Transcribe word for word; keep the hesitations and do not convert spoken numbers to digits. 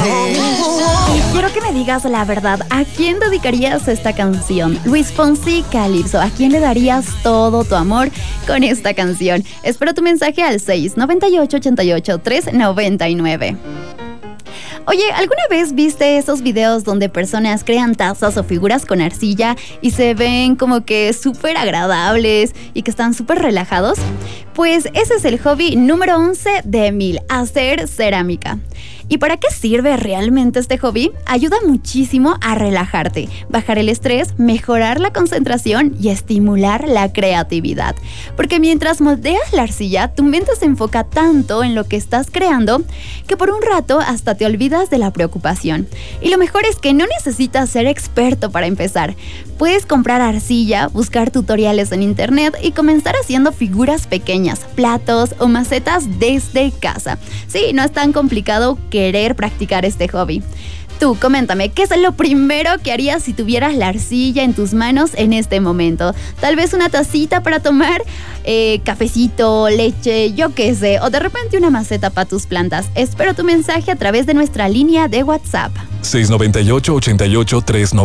Quiero que me digas la verdad, ¿a quién dedicarías esta canción? Luis Fonsi, Calypso, ¿a quién le darías todo tu amor con esta canción? Espero tu mensaje al seis noventa y ocho, ochenta y ocho, tres noventa y nueve. Oye, ¿alguna vez viste esos videos donde personas crean tazas o figuras con arcilla y se ven como que súper agradables y que están súper relajados? Pues ese es el hobby número once de Emil, hacer cerámica. ¿Y para qué sirve realmente este hobby? Ayuda muchísimo a relajarte, bajar el estrés, mejorar la concentración y estimular la creatividad. Porque mientras moldeas la arcilla, tu mente se enfoca tanto en lo que estás creando que por un rato hasta te olvidas de la preocupación. Y lo mejor es que no necesitas ser experto para empezar. Puedes comprar arcilla, buscar tutoriales en internet y comenzar haciendo figuras pequeñas, platos o macetas desde casa. Sí, no es tan complicado querer practicar este hobby. Tú, coméntame, ¿qué es lo primero que harías si tuvieras la arcilla en tus manos en este momento? Tal vez una tacita para tomar, eh, cafecito, leche, yo qué sé, o de repente una maceta para tus plantas. Espero tu mensaje a través de nuestra línea de WhatsApp. seis noventa y ocho, ochenta y ocho, tres noventa.